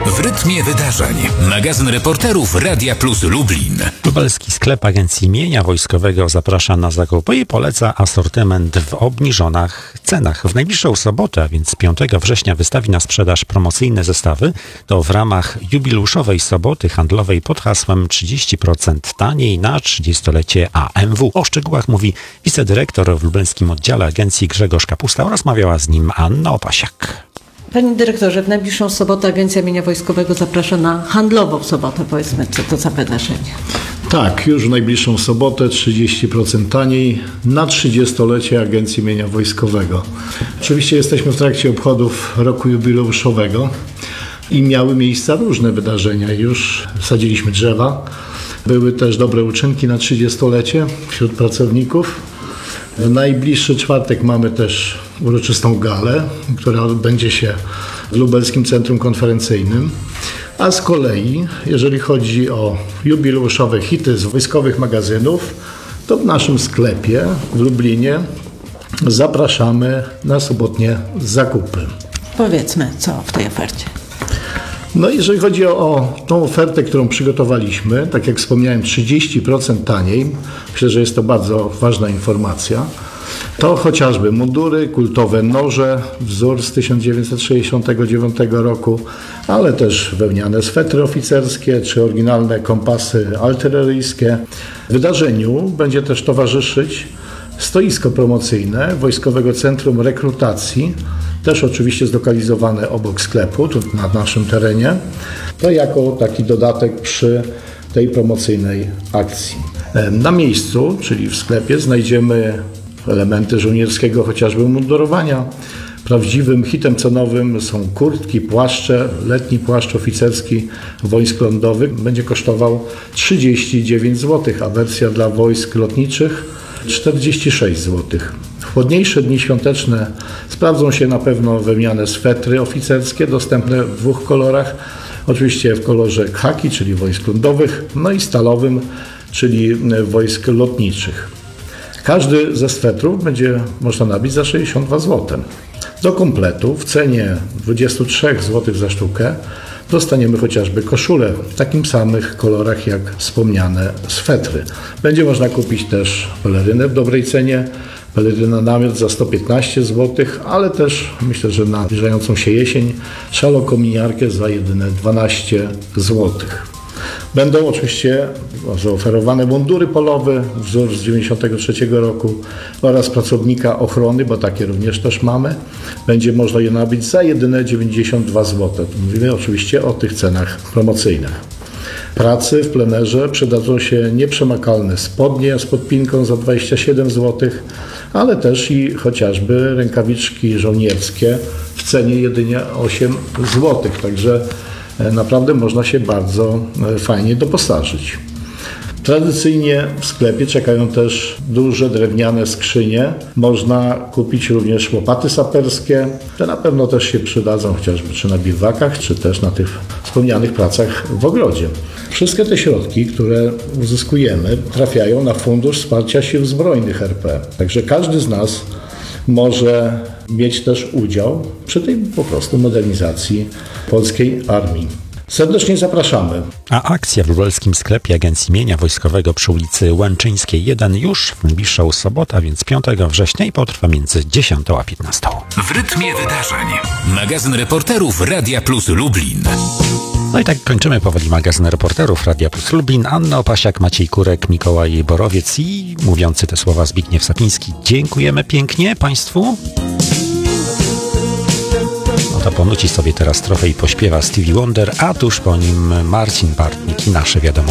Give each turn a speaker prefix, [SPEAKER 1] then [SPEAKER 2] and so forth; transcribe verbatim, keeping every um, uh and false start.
[SPEAKER 1] W rytmie wydarzeń. Magazyn reporterów Radia Plus Lublin.
[SPEAKER 2] Lubelski sklep Agencji Mienia Wojskowego zaprasza na zakupy i poleca asortyment w obniżonych cenach. W najbliższą sobotę, a więc piątego września, wystawi na sprzedaż promocyjne zestawy. To w ramach jubileuszowej soboty handlowej pod hasłem trzydzieści procent taniej na trzydziestolecie A M W. O szczegółach mówi wicedyrektor w lubelskim oddziale agencji Grzegorz Kapusta. Rozmawiała z nim Anna Opasiak.
[SPEAKER 3] Panie dyrektorze, w najbliższą sobotę Agencja Mienia Wojskowego zaprasza na handlową sobotę. Powiedzmy, co to za wydarzenie.
[SPEAKER 4] Tak, już w najbliższą sobotę trzydzieści procent taniej na trzydziestolecie Agencji Mienia Wojskowego. Oczywiście jesteśmy w trakcie obchodów roku jubileuszowego i miały miejsca różne wydarzenia. Już sadziliśmy drzewa, były też dobre uczynki na trzydziestolecie wśród pracowników. W najbliższy czwartek mamy też uroczystą galę, która odbędzie się w Lubelskim Centrum Konferencyjnym. A z kolei, jeżeli chodzi o jubileuszowe hity z wojskowych magazynów, to w naszym sklepie w Lublinie zapraszamy na sobotnie zakupy.
[SPEAKER 3] Powiedzmy, co w tej ofercie.
[SPEAKER 4] No jeżeli chodzi o, o tą ofertę, którą przygotowaliśmy, tak jak wspomniałem, trzydzieści procent taniej, myślę, że jest to bardzo ważna informacja, to chociażby mundury, kultowe noże, wzór z tysiąc dziewięćset sześćdziesiątego dziewiątego roku, ale też wełniane swetry oficerskie czy oryginalne kompasy artyleryjskie. Wydarzeniu będzie też towarzyszyć stoisko promocyjne Wojskowego Centrum Rekrutacji, też oczywiście zlokalizowane obok sklepu, tu na naszym terenie, to jako taki dodatek przy tej promocyjnej akcji. Na miejscu, czyli w sklepie, znajdziemy elementy żołnierskiego chociażby mundurowania. Prawdziwym hitem cenowym są kurtki, płaszcze. Letni płaszcz oficerski wojsk lądowych będzie kosztował trzydzieści dziewięć złotych, a wersja dla wojsk lotniczych czterdzieści sześć złotych. W chłodniejsze dni świąteczne sprawdzą się na pewno wełniane swetry oficerskie, dostępne w dwóch kolorach. Oczywiście w kolorze khaki, czyli wojsk lądowych, no i stalowym, czyli wojsk lotniczych. Każdy ze swetrów będzie można nabyć za sześćdziesiąt dwa złote. Do kompletu w cenie dwadzieścia trzy złote za sztukę dostaniemy chociażby koszulę w takich samych kolorach jak wspomniane swetry. Będzie można kupić też pelerynę w dobrej cenie, peleryna namiot za sto piętnaście złotych, ale też myślę, że na zbliżającą się jesień szalokominiarkę za jedyne dwanaście złotych. Będą oczywiście zaoferowane mundury polowe, wzór z dziewięćdziesiątego trzeciego roku oraz pracownika ochrony, bo takie również też mamy. Będzie można je nabyć za jedyne dziewięćdziesiąt dwa złote. Mówimy oczywiście o tych cenach promocyjnych. Pracy w plenerze przydadzą się nieprzemakalne spodnie z podpinką za dwadzieścia siedem złotych, ale też i chociażby rękawiczki żołnierskie w cenie jedynie osiem złotych. Także naprawdę można się bardzo fajnie doposażyć. Tradycyjnie w sklepie czekają też duże drewniane skrzynie. Można kupić również łopaty saperskie. Te na pewno też się przydadzą chociażby czy na biwakach, czy też na tych wspomnianych pracach w ogrodzie. Wszystkie te środki, które uzyskujemy, trafiają na Fundusz Wsparcia Sił Zbrojnych R P. Także każdy z nas może mieć też udział przy tej po prostu modernizacji polskiej armii. Serdecznie zapraszamy.
[SPEAKER 2] A akcja w lubelskim sklepie Agencji Mienia Wojskowego przy ulicy Łęczyńskiej jeden już w najbliższą sobotę, więc piątego września i potrwa między dziesiątą a piętnastą.
[SPEAKER 1] W rytmie wydarzeń. Magazyn reporterów Radia Plus Lublin.
[SPEAKER 2] No i tak kończymy powoli magazyn reporterów Radia Plus Lublin. Anna Opasiak, Maciej Kurek, Mikołaj Borowiec i mówiący te słowa Zbigniew Sapiński. Dziękujemy pięknie Państwu. No to ponuci sobie teraz trochę i pośpiewa Stevie Wonder, a tuż po nim Marcin Bartnik i nasze wiadomo.